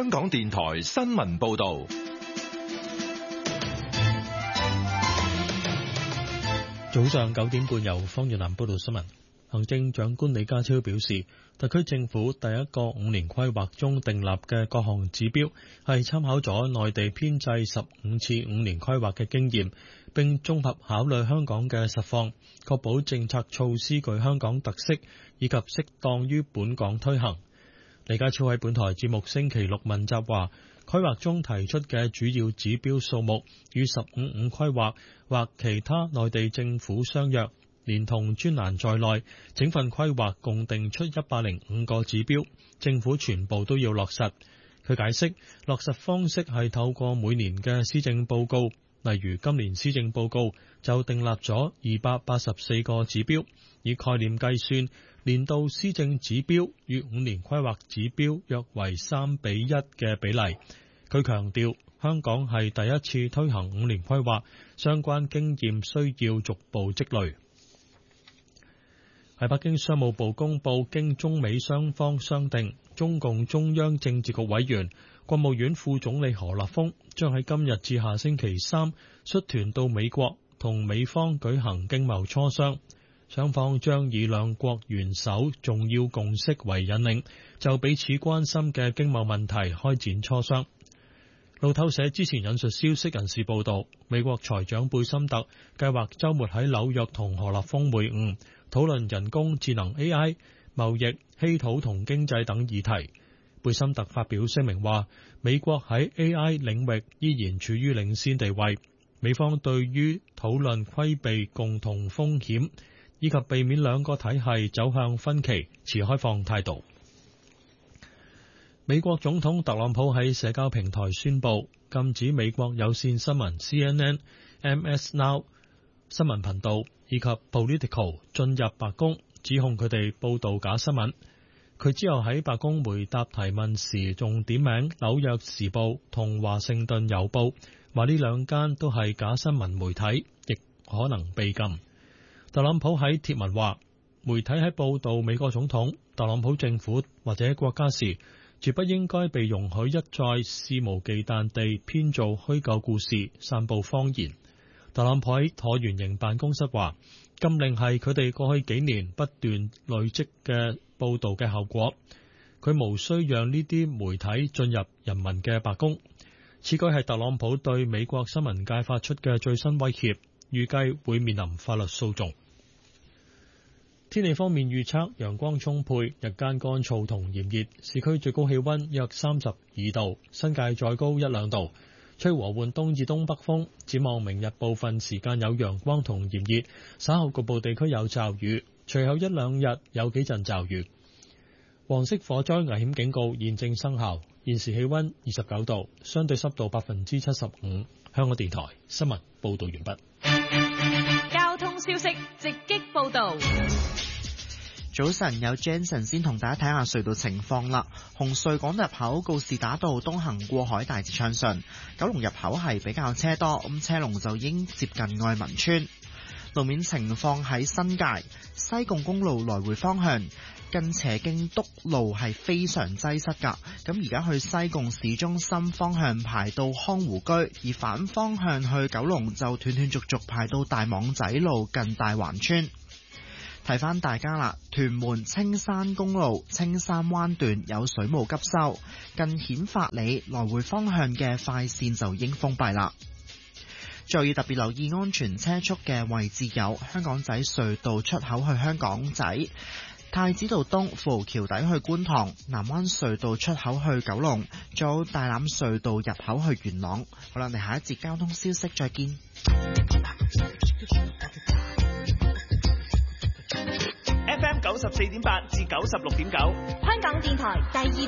香港電台新聞報道。 早上9點半，由方月南報道新聞。行政長官李家超表示，特區政府第一個5年規劃中訂立嘅各項指標係參考咗內地編制15次5年規劃嘅經驗，並綜合考慮香港嘅實況，確保政策措施具香港特色以及適當於本港推行。李家超喺本台節目星期六問責話，規劃中提出嘅主要指標數目與15-5規劃或其他內地政府相若，連同專欄在內，整份規劃共定出105個指標，政府全部都要落實。佢解釋，落實方式係透過每年嘅施政報告，例如今年施政報告就訂立咗284個指標，以概念計算，年度施政指標與5年規劃指標約為3:1嘅比例。佢強調，香港係第一次推行5年規劃，相關經驗需要逐步積累。喺北京，商務部公佈，經中美雙方商定，中共中央政治局委員、國務院副總理何立峰將喺今日至下星期三率團到美國，同美方舉行經貿磋商。雙方將以兩國元首重要共識為引領，就彼此關心嘅經貿問題開展磋商。路透社之前引述消息人士報道，美國財長貝森特計劃週末喺紐約同何立峰會晤，討論人工智能 AI、貿易、稀土同經濟等議題。貝森特發表聲明話，美國喺 AI 領域依然處於領先地位，美方對於討論規避共同風險以及避免兩個體系走向分歧持開放態度。美國總統特朗普喺社交平台宣布禁止美國有線新聞 CNN、MS Now 新聞頻道以及 Politico 進入白宮，指控佢哋報導假新聞。佢之後喺白宮回答提問時，仲點名紐約時報同華盛頓郵報，話呢兩間都係假新聞媒體，亦可能被禁。特朗普喺貼文話，媒體喺報導美國總統、特朗普政府或者國家時，絕不應該被容許一再肆無忌憚地編造虛構故事、散佈謊言。特朗普喺橢圓形辦公室話，禁令係佢哋過去幾年不斷累積嘅報導嘅後果。佢無需讓呢啲媒體進入人民嘅白宮。此舉係特朗普對美國新聞界發出嘅最新威脅，預計會面臨法律訴訟。天氣方面預測，陽光充沛，日間乾燥同炎熱，市區最高氣溫約32度，新界再高1-2度，吹和緩東至東北風。展望明日部分時間有陽光同炎熱，稍後局部地區有驟雨，隨後1-2日有幾陣驟雨。黃色火災危險警告現正生效。現時氣溫29度，相對濕度75%。香港電台新聞報道完畢。 交通消息直擊報道。 早晨，有 Jensen 先同大家睇下隧道情況啦。紅隧港入口告士打道東行過海大致暢順，九龍入口係比較車多，咁車龍就已經接近愛民村。路面情況喺新界西貢公路來回方向，近斜徑篤路係非常擠塞㗎。咁而家去西貢市中心方向排到康湖居，而反方向去九龍就斷斷續續排到大網仔路近大環村。提翻大家啦，屯門青山公路青山灣段有水務急修，近顯發里來回方向嘅快線就已經封閉啦。再要特別留意安全車速嘅位置有香港仔隧道出口去香港仔、太子道東富豪橋底去觀塘、南灣隧道出口去九龍，仲有大欖隧道入口去元朗。好啦，我哋下一節交通消息再見。 FM 94.8至96.9， 香港電台第二